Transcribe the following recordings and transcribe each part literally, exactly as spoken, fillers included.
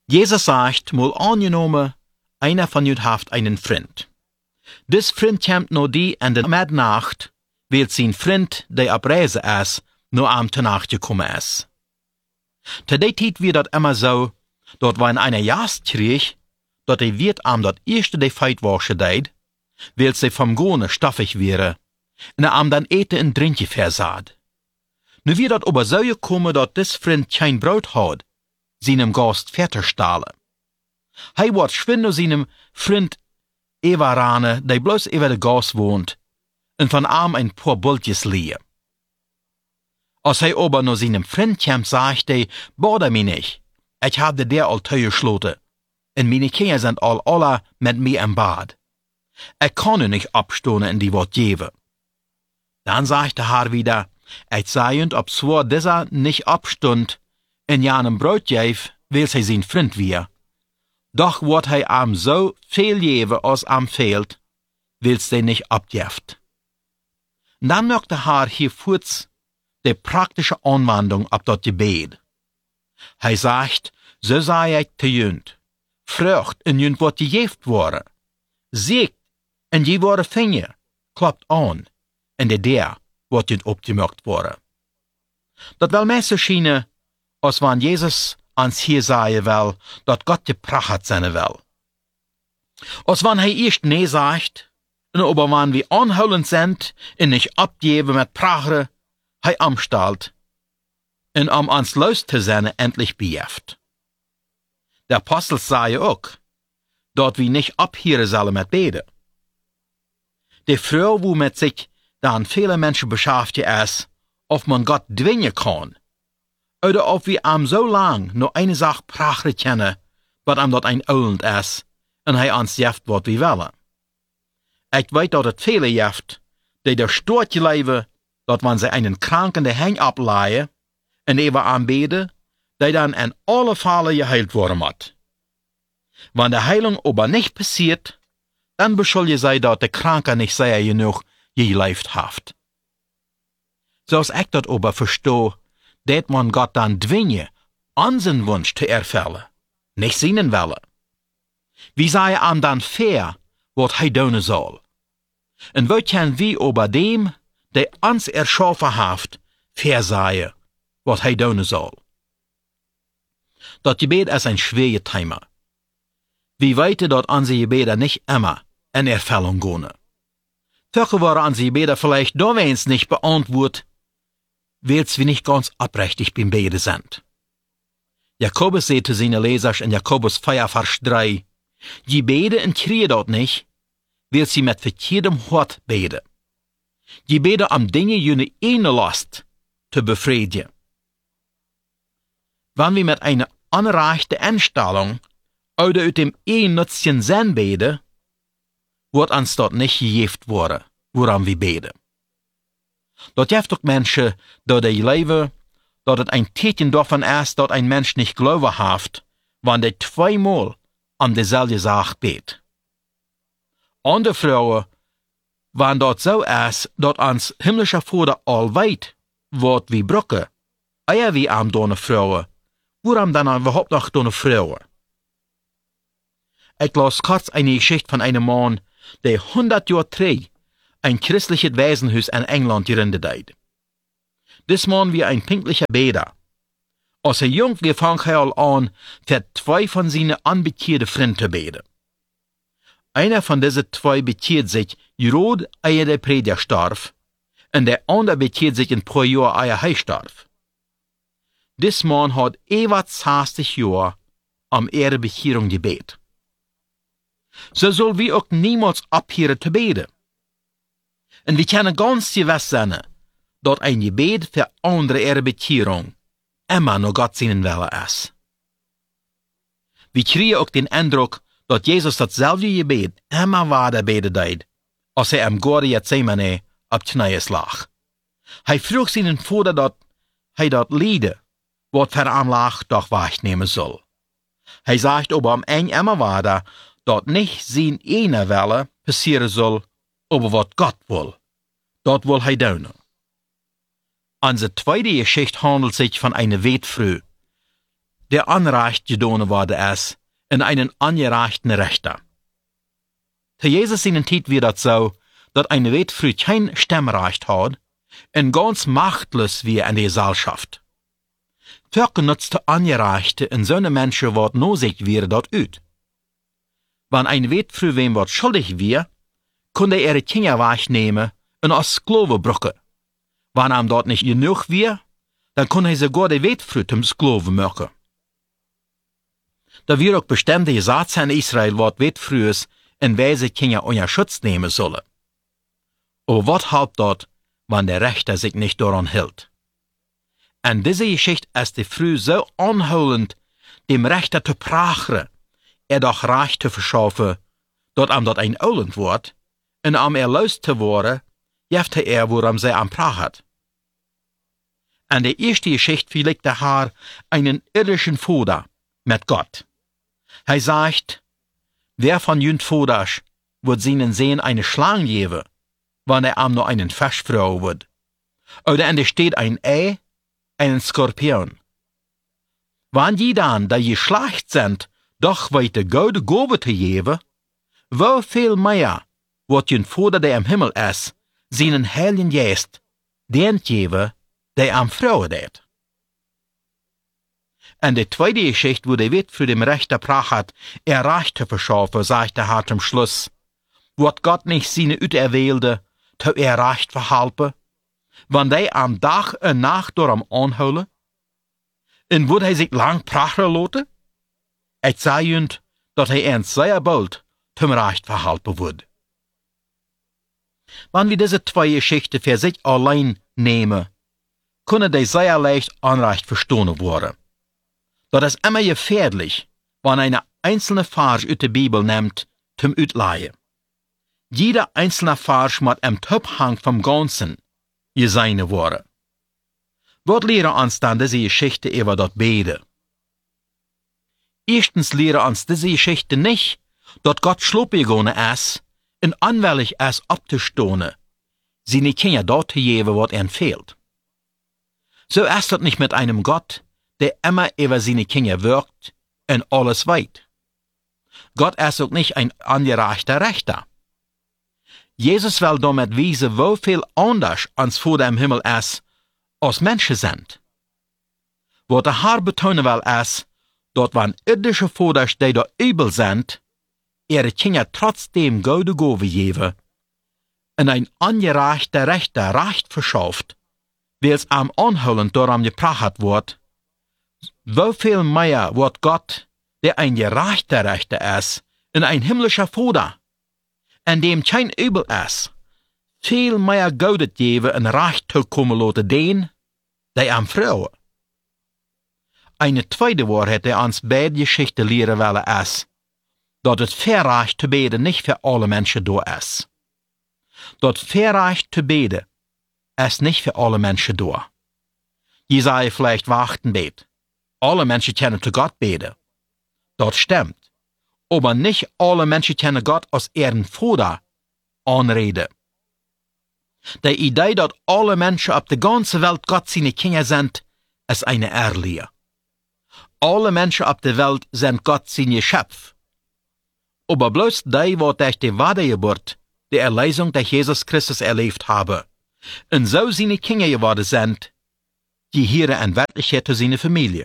Jesus sagt, mal angenommen, einer von jud haft einen Freund. Dis Freund kommt no die an der Midnacht, weil sein Freund, der ab Reise ist, no am te Nacht gekommen ist. Te der Zeit wird dat immer so, dort wenn einer Jast krieg, dort er wird am dat erste de Feitwasche deid, weil sie vom Gone stoffig wäre, und er am dann ete en Drinkje versaad. Nu wird dat aber so gekommen, dat dis Freund kein Brot hat, seinem Gast verterstahlen. Hij wordt schwinde seinem Freund Eva rane, der bloß über de Gas wohnt, und von arm ein paar Bultjes liehe. Als hij aber nur seinem Freund kommt, sagt er, bade mich nicht, ich hab de der al teuer schloten, und meine Kinder sind all alle mit mir im Bad. Ich kann nicht abstoßen in die Wort geben. Dann sagt der Herr wieder, ich sei und ob zwar dieser nicht abstund, in janem Brot gäf, will sie sein Freund wir. Doch wird hij am so viel geben, als am fehlt, will's den nicht abjeft. Dann möchte der Herr hier kurz die praktische Anwendung ab dort Gebet. Hij sagt, so sei ich te jünd, frucht en jünd wird gejeft worden, siegt en je worden vinger, klappt an, en de der wird jünd opgemerkt worden. Dat wel meeste schiene, als wann Jesus ans hier sagen will, dat Gott geprachat seine will. Als wann hij erst nee sagt, en aber wann wir anholend sind, en nicht abgeben mit Prachere, hij amstalt, en am ans Luist te zijn endlich bejeft. Der Apostel zei ook, dat wir nicht abhieren sollen mit beten. Die Frau, wo mit sich dann viele Menschen beschäftigt ist, ob man Gott dwingen kann, oder ob wir am so lang nur eine Sache Prachere kennen, wat am dort ein Oland ist, und hij ans jeft wat wir wollen. Ich weet dat het viele jeft, die der Stortje leven, dat wann sie einen Kranken de Heng ableihen, en even aanbeden, die dann in alle Fälle geheilt worden moet. Wann de Heilung aber nicht passiert, dann beschuldige sie, dat de Kranke nicht sehr genug gelebt haft. Zoals ich dat aber verstehe, dat man Gott dann dwingen, an zijn Wunsch te erfüllen, nicht seinen Wille. Wie sei am dann fair, wat hij doen soll? En wat kan wie over dem, der ans erschaffen haft, fair sei, wat hij doen soll? Dat Gebet ist ein schwerer Thema. Wie weten dat onze Gebete nicht immer in Erfüllung gehen. Toch worden onze Gebete vielleicht doch wenn's nicht beantwortet, weil's wir nicht ganz abrechtig beim Beten sind. Jakobus sagt zu seinen Lesern in Jakobus vier, Vers drei, die beten en kriegen dort nicht, weil sie mit verkehrtem Hort beten. Die beten am Dinge jene eine Last zu befriedigen. Wenn wir mit einer anreichten Einstellung oder aus dem einnützigen Sinn beten, wird uns dort nicht gegeben worden, woran wir beten. Dort gibt auch Menschen, die leben, dass es ein Tätchen davon ist, dass ein Mensch nicht Glauben hat, wenn der zweimal an derselbe Sache bet. Andere Frauen, wenn dort so ist, dass uns himmlischer Vater allweit wird wie Brücke, eher wie am donne Frauen, woran dann überhaupt noch donne Frauen? Ich las kurz eine Geschichte von einem Mann, der hundert Jahre drei ein christliches Waisenhaus in England gegründet hat. Dis Mann war ein pinklicher Beter. Als er jung war, fang er an, für zwei von seinen anbekehrten Freunden zu beten. Einer von diesen zwei bekehrt sich, gerade ehe der Prediger starb, und der andere bekehrt sich ein paar Jahre ehe er starb. Dis Mann hat über zwanzig Jahre am ihre Bekehrung gebet. So soll wir auch niemals abhören zu beten. Und wir können ganz gewiss sein, dass ein Gebet für andere ihre Bekehrung immer noch Gott seinen Wille ist. Wir kriegen auch den Eindruck, dass Jesus dasselbe Gebet immer weiter beten hat, als er im Garten Gethsemane auf Knies lag. Er frug seinen Vater, dass er dort Lieder, was für ihn lag, doch wahrnehmen soll. Er sagt aber am Ende immer weiter, dass nicht sein einer Wille passieren soll, aber was Gott will. Das will er tun. Unsere zweite Geschichte handelt sich von einer Witfrau. der anrecht gedone worden ist, in einen angereichten Rechter. Zu Jesus seinen Tijd wird das so, dass eine Wetfrüh kein Stimmrecht hat und ganz machtlos wie in der Gesellschaft. Türken nutzte Angereichte in so einem Menschen, wat nosicht wäre dort ut. Wenn ein Wetfrüh wem wat schuldig wäre, konnte er ihre Kinder wegnehmen und als Sklave brücken. Wenn ihm dort nicht genug wäre, dann konnte er sogar die Wetfrüh zum Sklave machen. Da wir auch bestimmte Gesetze in Israel, wat Wetfrühs in weise Kinder unter Schutz nehmen sollen. Aber wat halb dort, wenn der Rechter sich nicht daran hält? Und diese Geschichte ist die früh so anholend, dem Rechter zu prachern, er doch Recht zu verschaffen, dort am dort ein Olend wird, und am er los zu worden, jefte er, woran sie am prachat. Und die erste Geschichte verlegt der Herr einen irdischen Vater mit Gott. Er sagt, wer von jünt Vaters wird seinen Sehen eine Schlange geben, wenn er am nur einen Fisch fragen wird. Oder in der steht ein Ei, einen Skorpion. Wenn die dann, da je schlecht sind, doch weiter gute Gabe zu geben, wo viel mehr wird jünt Vater, der im Himmel ist, seinen Heiligen Geist, den geben, der am Frauen det. Und die zweite Geschichte, wo der Witwe dem Rechter prachat, er Recht zu verschaffen, sagt der Herr zum Schluss, wird Gott nicht seine Uterwählte, zu er Recht verhalten, wenn der am Tag und Nacht door am anholen? Und wird er sich lang prachen lassen? Ich sage Ihnen, dass er ernst sehr bald zum Recht verhalten wird. Wenn wir diese zwei Geschichten für sich allein nehmen, können die sehr leicht Anrecht verstanden werden. Das ist immer gefährlich, wenn eine einzelne Vers aus der Bibel nimmt, zum Utleihen. Jeder einzelne Vers muss im Zusammenhang vom Ganzen gesehen werden. Was lehren uns dann diese Geschichte über das Beten? Erstens lehren uns diese Geschichte nicht, dass Gott schlup gegangen ist und anwillig ist abzustehen, seine Kinder dort zu geben, was ihnen fehlt. So ist das nicht mit einem Gott, der immer über seine Kinder wirkt und alles weiß. Gott ist auch nicht ein angereichter Rechter. Jesus will damit wiesen, wo viel anders ans Vater im Himmel ist, als Menschen sind. Was der Herr betonen will, ist, dass wenn irdische Vater, die da übel sind, ihre Kinder trotzdem gute Gabe geben und ein angereichter Rechter Recht verschafft, weil es am Anholen daran geprachat wird, wo viel mehr wird Gott, der ein gerechter Rechter ist, und ein himmlischer Vater, in dem kein Übel ist, viel mehr Gaudet geben und Recht zu kommen lassen den, der am Frauen. Eine zweite Wahrheit, die uns beide Geschichten lehren will, ist, dass das Verrecht zu beten nicht für alle Menschen da ist. Das Verrecht zu beten ist nicht für alle Menschen da. Jesaja vielleicht warten bet. Alle Menschen können zu Gott beten. Das stimmt. Aber nicht alle Menschen können Gott als ihren Vater anreden. Die Idee, dass alle Menschen auf der ganzen Welt Gott seine Kinder sind, ist eine Irrlehre. Alle Menschen auf der Welt sind Gott sein Geschöpf. Aber bloß die, die durch die Wiedergeburt, die Erlösung durch Jesus Christus erlebt haben, und so seine Kinder geworden sind, die hier in Wirklichkeit zu seiner Familie.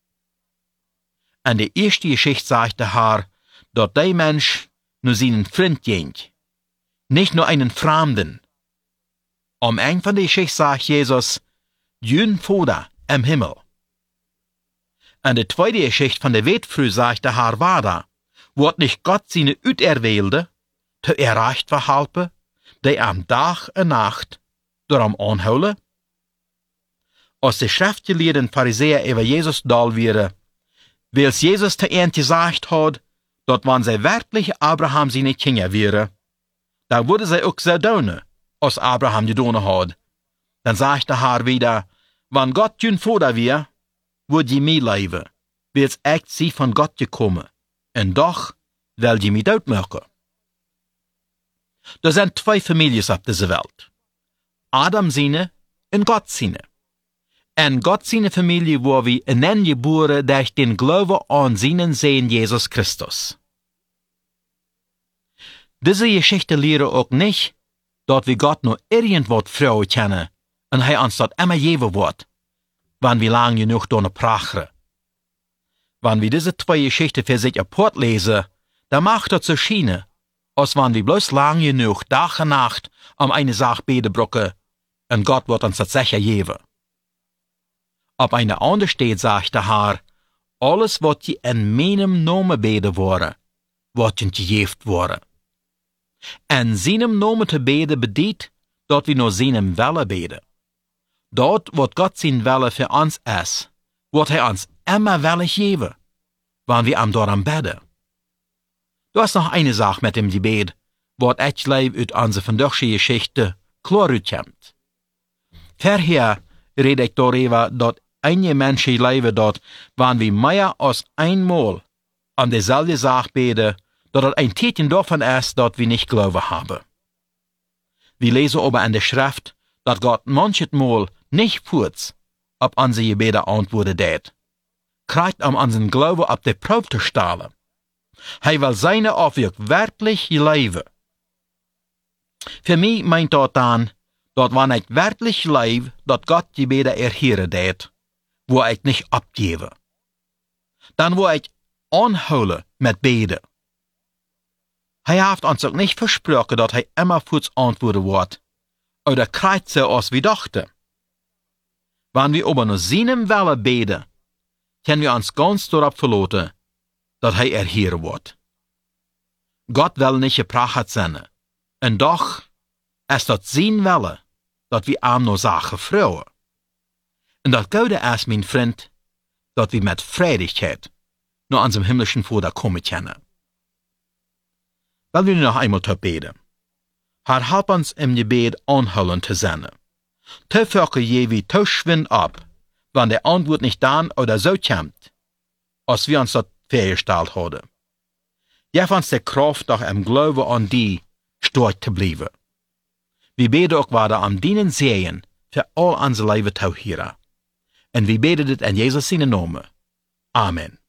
In der ersten Geschichte sagt der Herr, dass der Mensch nur seinen Freund ging, nicht nur einen Fremden. Am Ende von der Geschichte sagt Jesus, Jün Vater im Himmel. In der zweiten Geschichte von der Wetfrüh sagt der Herr weiter, wird nicht Gott seine Uterwählte, zu erreicht verhalten, die am Tag und Nacht darum anholen? Als die schriftgelehrten Pharisäer über Jesus da wären, weil Jesus zu ihnen gesagt hat, dass wenn sie wirklich Abraham seine Kinder wären, dann würde sie auch so tun, als Abraham getan hat. Dann sagt der Herr wieder, wenn Gott jün Vater wäre, würde ich mir leben, weil es echt sie von Gott gekommen, und doch will ich mich dort machen. Da sind zwei Familien auf dieser Welt. Adam seine und Gott seine. En Gott seine Familie wo wir innen geboren durch den Glauben an seinen Sohn Jesus Christus. Diese Geschichte lehrt auch nicht, dass wir Gott nur irgendwo Frau kennen und er uns dort immer geben wird, wenn wir lang genug dort prachen. Wenn wir diese zwei Geschichten für sich apart lesen, dann macht das so schienen, als wenn wir bloß lang genug Tag und Nacht um eine Sache beten brücken und Gott wird uns das sicher geben. Auf einer anderen steht, sagt der Herr, alles, was je in meinem Namen beten worden, wird je gegeben worden. En seinem Namen te beten bedeutet, dat wir nur seinem Wille beten. Dort, wat Gott sein Wille für uns ist, wird er uns immer willig geben, wenn wir am daran beten. Du hast noch eine Sache mit dem Gebet, wat ich leib uit onze vandaagse Geschichte klar uitkomt. Verher rede ich darüber, dat einige Menschen leben dort, wenn wir mehr als einmal an derselbe Sache beten, dat het ein Tietchen davon ist, dat wir nicht Glauben haben. Wir lesen aber in der Schrift, dat Gott manchmal nicht kurz auf unsere Gebete antworten det, kriegt um unseren Glauben auf die Probe zu stellen. Er will seine Aufwirk wirklich leben. Für mich meint dat dann, dat wenn ich wirklich lebe, dat Gott die Gebete erhören det, wo ich nicht abgebe. Dann wo ich anholen mit Beten. Er hat uns auch nicht versprochen, dass er immer kurz antworten wird, oder kriegt so als wir dachten. Wenn wir aber nur seinem Wille beten, können wir uns ganz darauf verlassen, dass er erhören wird. Gott will nicht geprachet sein, und doch ist das sein Wille, dass wir ihm nur Sachen freuen. Und das Gute ist, mein Freund, dass wir mit Freudigkeit nach unserem himmlischen Vater kommen können. Weil wir noch einmal te beten. Herr, help uns im Gebet anhalten zu sein. Te völker je wie te schwind ab, wenn der Antwort nicht dann oder so kommt, als wir uns das vorgestellt haben. Gib uns die Kraft, doch im Glauben an die stark zu bleiben. Wir beten auch weiter am Dienen sehen für all unsere Leben zu hören. Und wir beten das in Jesus seinen Namen. Amen.